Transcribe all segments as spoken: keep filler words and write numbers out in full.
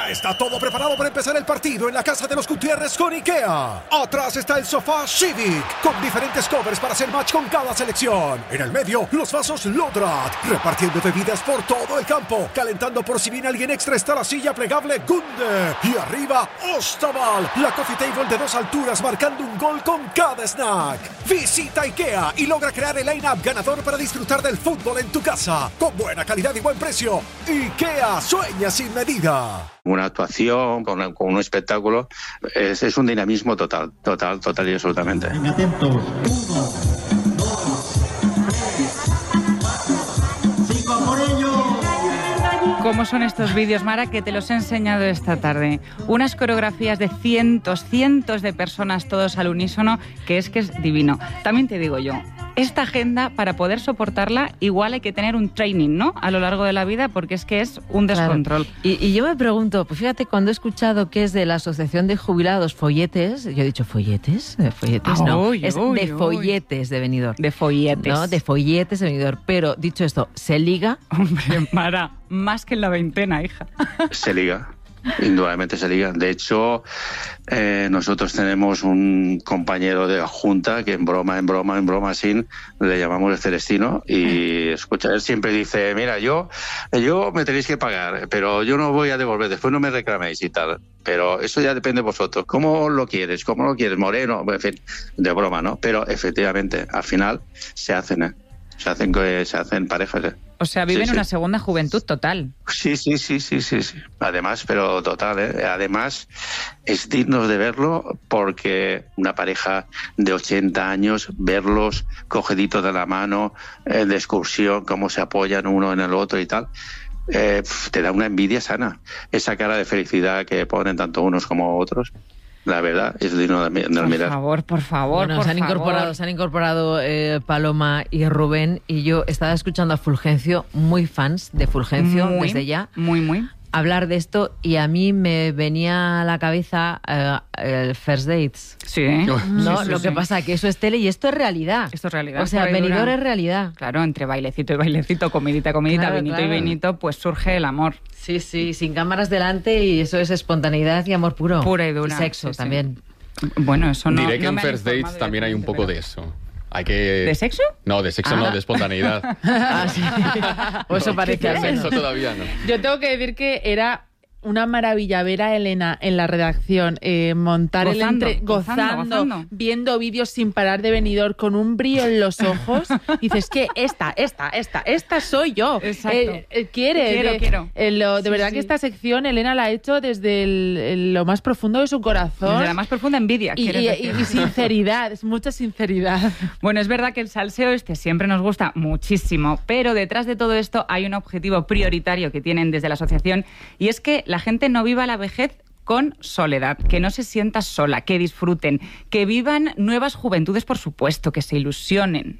Ya está todo preparado para empezar el partido en la casa de los Gutiérrez con IKEA. Atrás está el sofá Civic, con diferentes covers para hacer match con cada selección. En el medio, los vasos Lodrat, repartiendo bebidas por todo el campo. Calentando por si viene alguien extra está la silla plegable Gunde. Y arriba, Ostaval, la coffee table de dos alturas marcando un gol con cada snack. Visita IKEA y logra crear el line-up ganador para disfrutar del fútbol en tu casa. Con buena calidad y buen precio. IKEA, sueña sin medida. Una actuación, con, una, con un espectáculo, es, es un dinamismo total, total, total y absolutamente. Atentos, uno, dos, tres, cuatro, cinco por ello. ¿Cómo son estos vídeos, Mara, que te los he enseñado esta tarde? Unas coreografías de cientos, cientos de personas, todos al unísono, que es que es divino. También te digo yo, esta agenda, para poder soportarla, igual hay que tener un training, ¿no?, a lo largo de la vida, porque es que es un descontrol. Claro. Y, y yo me pregunto, pues fíjate, cuando he escuchado que es de la Asociación de Jubilados Folletes, yo he dicho, ¿folletes? ¿De folletes? Ah, no, uy, es uy, de uy. folletes de Benidorm. De folletes. No, de folletes de Benidorm. Pero, dicho esto, ¿se liga? Hombre, Mara, más que en la veintena, hija. Se liga. Indudablemente se liga. De hecho, eh, nosotros tenemos un compañero de la Junta que en broma, en broma, en broma, sin le llamamos el Celestino y escucha, él siempre dice, mira, yo, yo me tenéis que pagar, pero yo no voy a devolver, después no me reclaméis y tal. Pero eso ya depende de vosotros. ¿Cómo lo quieres? ¿Cómo lo quieres? Moreno, en fin, de broma, ¿no? Pero efectivamente, al final se hacen, ¿eh? Se hacen, se hacen parejas, ¿eh? O sea, viven Sí, sí. una segunda juventud total. Sí, sí, sí, sí, sí, sí. Además, pero total, ¿eh? Además, es digno de verlo porque una pareja de ochenta años, verlos cogiditos de la mano, eh, de excursión, cómo se apoyan uno en el otro y tal, eh, te da una envidia sana. Esa cara de felicidad que ponen tanto unos como otros. La verdad, es digno de, de Por mirar. favor, por favor, Bueno, por se han favor. incorporado, se han incorporado eh, Paloma y Rubén, y yo estaba escuchando a Fulgencio, muy fans de Fulgencio Muy, desde ya, Muy, muy. hablar de esto, y a mí me venía a la cabeza eh, el First Dates. Sí. ¿No? Sí, sí, Lo que sí. pasa que eso es tele y esto es realidad. Esto es realidad. O sea, pura y dura. Benidorm es realidad. Claro, entre bailecito y bailecito, comidita, comidita, Claro, vinito claro. y vinito, pues surge el amor. Sí, sí, sin cámaras delante, y eso es espontaneidad y amor puro. Pura y dura. Y sexo Sí, sí. también. Bueno, eso no. Diré que no en me han First informado Dates también hay un directamente, poco pero- de eso. Hay que... ¿De sexo? No, de sexo Ah. no, de espontaneidad. Ah, sí. O eso No, parece al de menos. sexo todavía no. Yo tengo que decir que era una maravilla ver a Elena en la redacción, eh, montar el Gozando, entre... gozando, gozando, gozando. viendo vídeos sin parar de Benidorm con un brillo en los ojos. Y dices, que esta, esta, esta, esta soy yo. Exacto. Eh, eh, quiere. Quiero, de, quiero. eh, lo- de Sí, verdad sí. que esta sección Elena la ha hecho desde el- el- lo más profundo de su corazón. Desde la más profunda envidia. y, ¿quieres y- decir? y sinceridad, es mucha sinceridad. Bueno, es verdad que el salseo este siempre nos gusta muchísimo, pero detrás de todo esto hay un objetivo prioritario que tienen desde la asociación, y es que la gente no viva la vejez con soledad, que no se sienta sola, que disfruten, que vivan nuevas juventudes, por supuesto, que se ilusionen.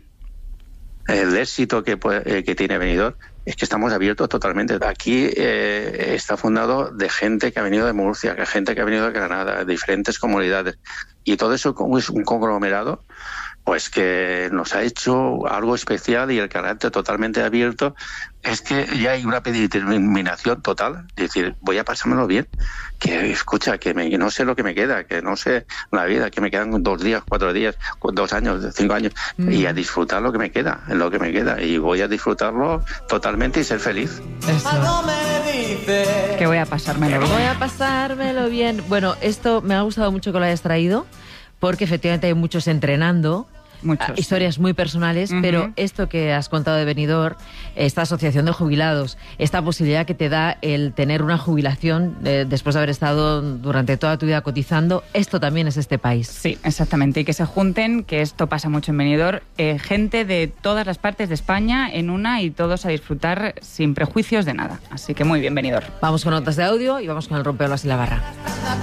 El éxito que, puede- eh, que tiene Benidorm es que estamos abiertos totalmente. Aquí eh, está fundado de gente que ha venido de Murcia, que gente que ha venido de Granada, de diferentes comunidades. Y todo eso como es un conglomerado, pues que nos ha hecho algo especial, y el carácter totalmente abierto es que ya hay una determinación total. Es decir, voy a pasármelo bien, que escucha, que me, no sé lo que me queda, que no sé la vida, que me quedan dos días, cuatro días, dos años, cinco años, Mm. y a disfrutar lo que me queda, en lo que me queda, y voy a disfrutarlo totalmente y ser feliz. Eso. Que voy a pasármelo bien. Voy a pasármelo bien. Bueno, esto me ha gustado mucho que lo hayas traído, porque efectivamente hay muchos entrenando. Muchos. Ah, historias muy personales, Ujú. pero esto que has contado de Benidorm, esta asociación de jubilados, esta posibilidad que te da el tener una jubilación eh, después de haber estado durante toda tu vida cotizando, esto también es este país. Sí, exactamente. Y que se junten, que esto pasa mucho en Benidorm, eh, gente de todas las partes de España en una, y todos a disfrutar sin prejuicios de nada. Así que muy bien, Benidorm. Vamos con notas de audio y vamos con el rompeolas y la barra.